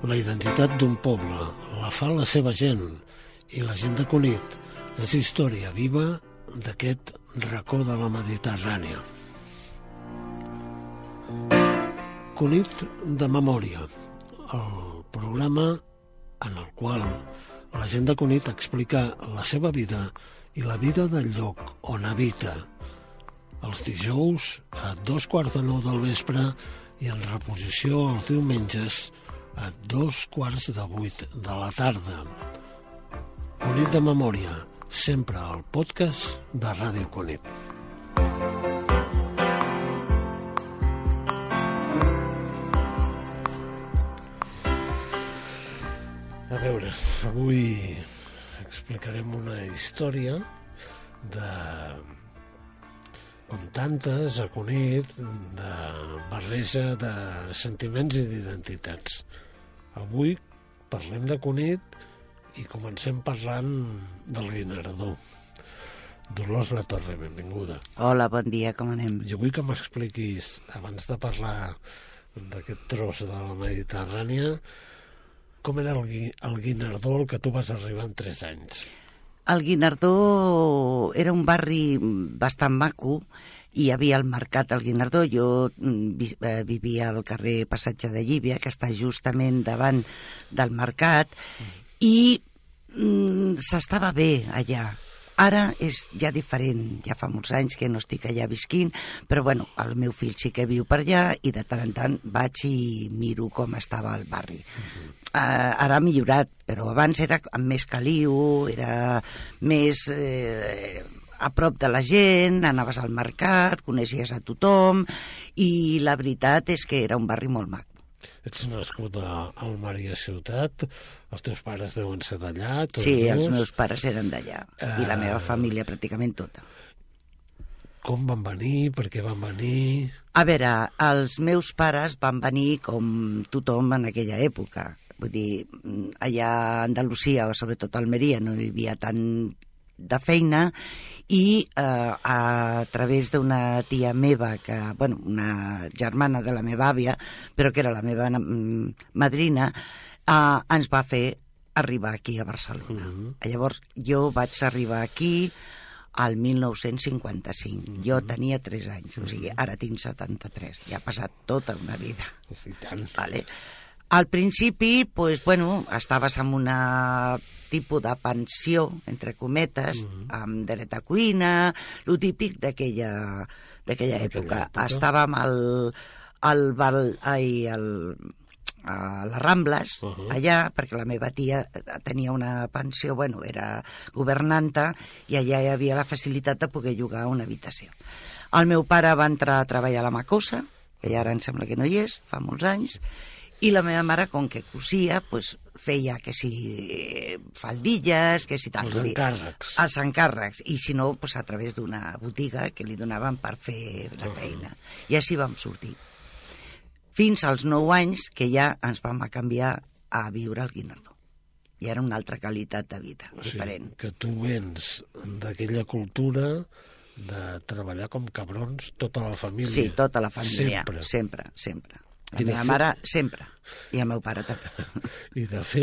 La identitat d'un poble la fa la seva gent i la gent de Cunit és història viva d'aquest racó de la Mediterrània. Cunit de memòria, el programa en el qual la gent de Cunit explica la seva vida i la vida del lloc on habita. Els dijous a 7:45 del vespre i en reposició els diumenges a 7:15 de la tarda. Cunit de memòria, sempre al podcast de Ràdio Cunit. A veure, avui explicarem una història de, com tantes, a Cunit, de barreja de sentiments i d'identitats. Avui parlem de Cunit i comencem parlant del Guinardó. Dolors Latorre, benvinguda. Hola, bon dia, com anem? Jo vull que m'expliquis, abans de parlar d'aquest tros de la Mediterrània, com era el Guinardó al que tu vas arribar en 3 anys? El Guinardó era un barri bastant maco. Hi havia el mercat del Guinardó. Jo vivia al carrer Passatge de Llívia, que està justament davant del mercat, i s'estava bé allà. Ara és ja diferent, ja fa molts anys que no estic allà visquint, però bueno, el meu fill sí que viu per allà i de tant en tant vaig i miro com estava el barri. Ara ha millorat, però abans era amb més caliu, era més a prop de la gent, anaves al mercat, coneixies a tothom, i la veritat és que era un barri molt maco. Ets nascut a Almeria ciutat, els teus pares deuen ser d'allà? Sí, els meus pares eren d'allà, i la meva família pràcticament tota. Com van venir? Per què van venir? A veure, els meus pares van venir com tothom en aquella època. Vull dir, allà a Andalusia, o sobretot a Almeria, no hi havia tant de feina, i a través d'una tia meva, una germana de la meva àvia, però que era la meva madrina, ens va fer arribar aquí a Barcelona. Llavors, jo vaig arribar aquí al 1955. Jo tenia 3 anys, o sigui, ara tinc 73. Ja ha passat tota una vida. I tant. Vale. Al principi, estaves en una tipus de pensió, entre cometes, amb dret a cuina, lo típic d'aquella època. Estàvem a les Rambles, allà, perquè la meva tia tenia una pensió, era governanta, i allà hi havia la facilitat de poder llogar una habitació. El meu pare va entrar a treballar a la Macosa, que ara em sembla que no hi és, fa molts anys, i la meva mare, com que cosia, feia que si faldilles, que si tal. Els encàrrecs. Els encàrrecs. I si no, a través d'una botiga que li donaven per fer la feina. I així vam sortir. Fins als 9 anys, que ja ens vam canviar a viure al Guinardó. I era una altra qualitat de vida, diferent. Que tu vens d'aquella cultura de treballar com cabrons tota la família. Sí, tota la família. Sempre. La meva mare, sempre. I el meu pare també. I de fet,